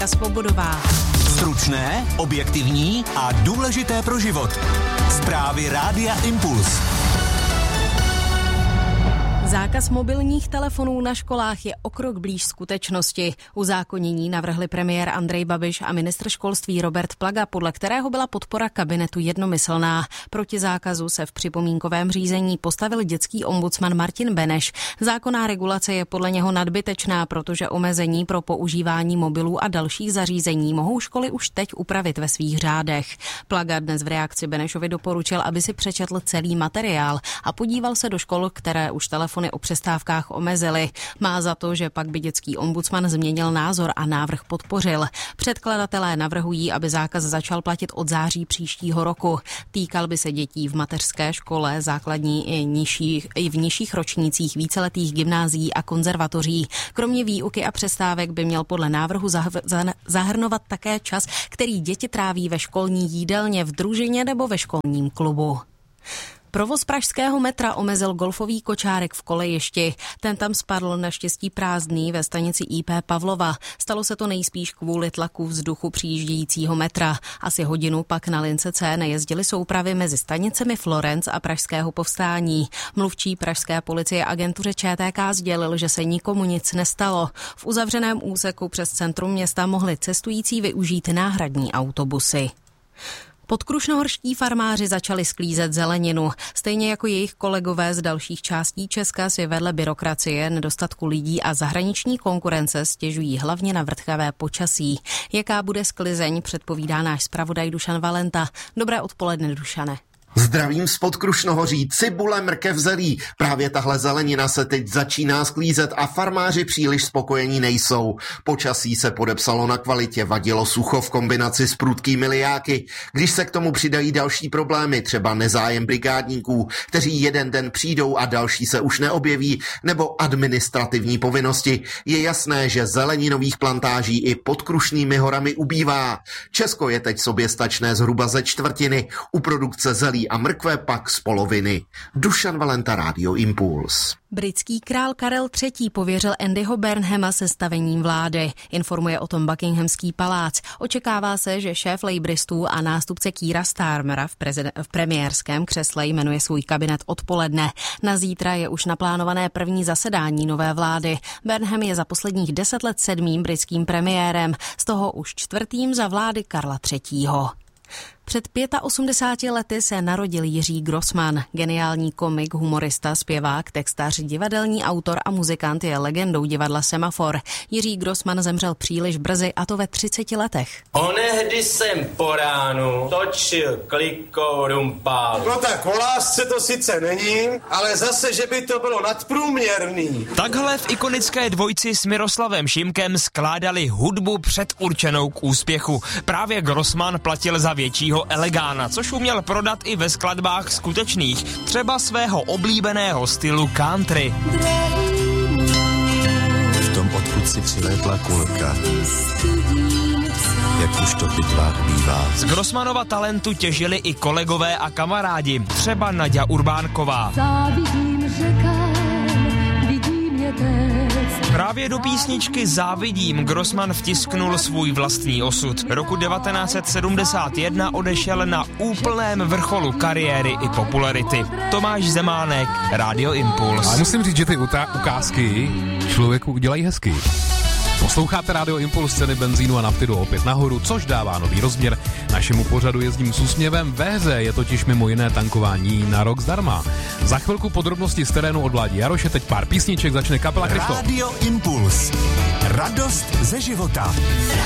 Lenka Svobodová. Stručné, objektivní a důležité pro život. Zprávy Rádia Impuls. Zákaz mobilních telefonů na školách je o krok blíž skutečnosti. Uzákonění navrhli premiér Andrej Babiš a ministr školství Robert Plaga, podle kterého byla podpora kabinetu jednomyslná. Proti zákazu se v připomínkovém řízení postavil dětský ombudsman Martin Beneš. Zákonná regulace je podle něho nadbytečná, protože omezení pro používání mobilů a dalších zařízení mohou školy už teď upravit ve svých řádech. Plaga dnes v reakci Benešovi doporučil, aby si přečetl celý materiál a podíval se do škol, které už telefony o přestávkách omezily. Má za to, že pak by dětský ombudsman změnil názor a návrh podpořil. Předkladatelé navrhují, aby zákaz začal platit od září příštího roku. Týkal by se dětí v mateřské škole, základní i v nižších ročnících víceletých gymnázií a konzervatoří. Kromě výuky a přestávek by měl podle návrhu zahrnovat také čas, který děti tráví ve školní jídelně, v družině nebo ve školním klubu. Provoz pražského metra omezil golfový kočárek v kolejišti. Ten tam spadl naštěstí prázdný ve stanici IP Pavlova. Stalo se to nejspíš kvůli tlaku vzduchu přijíždějícího metra. Asi hodinu pak na lince C nejezdily soupravy mezi stanicemi Florenc a Pražského Povstání. Mluvčí pražské policie agentuře ČTK sdělil, že se nikomu nic nestalo. V uzavřeném úseku přes centrum města mohli cestující využít náhradní autobusy. Podkrušnohorští farmáři začali sklízet zeleninu. Stejně jako jejich kolegové z dalších částí Česka si vedle byrokracie, nedostatku lidí a zahraniční konkurence stěžují hlavně na vrtkavé počasí. Jaká bude sklizeň, předpovídá náš zpravodaj Dušan Valenta. Dobré odpoledne, Dušane. Zdravím z Podkrušnohoří, cibule, mrkev, zelí. Právě tahle zelenina se teď začíná sklízet a farmáři příliš spokojení nejsou. Počasí se podepsalo na kvalitě, vadilo sucho v kombinaci s prudkými lijáky. Když se k tomu přidají další problémy, třeba nezájem brigádníků, kteří jeden den přijdou a další se už neobjeví, nebo administrativní povinnosti, je jasné, že zeleninových plantáží i pod Krušnými horami ubývá. Česko je teď soběstačné zhruba ze čtvrtiny, u produkce zelí a mrkve pak z poloviny. Dušan Valenta, Rádio Impuls. Britský král Karel III. Pověřil Andyho Burnhama sestavením vlády. Informuje o tom Buckinghamský palác. Očekává se, že šéf Labouristů a nástupce Keira Starmera v premiérském křesle jmenuje svůj kabinet odpoledne. Na zítra je už naplánované první zasedání nové vlády. Burnham je za posledních 10 let 7. britským premiérem, z toho už 4. za vlády Karla III. Před 85 lety se narodil Jiří Grossman. Geniální komik, humorista, zpěvák, textař, divadelní autor a muzikant, je legendou divadla Semafor. Jiří Grossman zemřel příliš brzy, a to ve 30 letech. Onehdy jsem po ránu točil klikou rumpálu. No tak o lásce to sice není, ale zase, že by to bylo nadprůměrný. Takhle v ikonické dvojici s Miroslavem Šimkem skládali hudbu předurčenou k úspěchu. Právě Grossman platil za většího elegána, což uměl prodat i ve skladbách skutečných, třeba svého oblíbeného stylu country. V tom, odkud si přilétla kulka, jak už to v bitvách bývá. Z Grossmanova talentu těžili i kolegové a kamarádi, třeba Naďa Urbánková. Závidím řekám, vidí mě teď. Právě do písničky Závidím Grossman vtisknul svůj vlastní osud. Roku 1971 odešel na úplném vrcholu kariéry i popularity. Tomáš Zemánek, Rádio Impuls. Ale musím říct, že ty ukázky člověku udělají hezky. Posloucháte Rádio Impuls, ceny benzínu a nafty jdou opět nahoru, což dává nový rozměr. Našemu pořadu Jezdím s úsměvem. Ve hře je totiž mimo jiné tankování na rok zdarma. Za chvilku podrobnosti z terénu od Vládi Jaroše, teď pár písniček, začne kapela Kryštof. Rádio Impuls. Radost ze života.